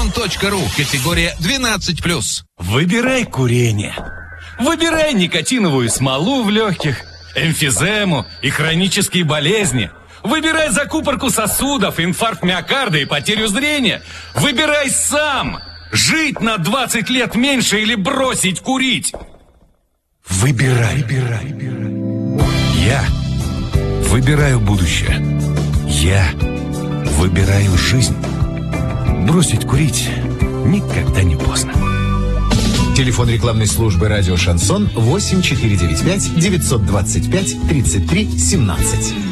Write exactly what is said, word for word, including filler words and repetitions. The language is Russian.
шансон точка ру. Категория двенадцать плюс. Выбирай курение. Выбирай никотиновую смолу в легких, эмфизему и хронические болезни. Выбирай закупорку сосудов, инфаркт миокарда и потерю зрения. Выбирай сам. Жить на двадцать лет меньше или бросить курить. Выбирай. Выбирай. Я выбираю будущее. Я выбираю жизнь. Бросить курить никогда не поздно. Телефон рекламной службы «Радио Шансон» восемь четыре девять пять девятьсот двадцать пять тридцать три семнадцать.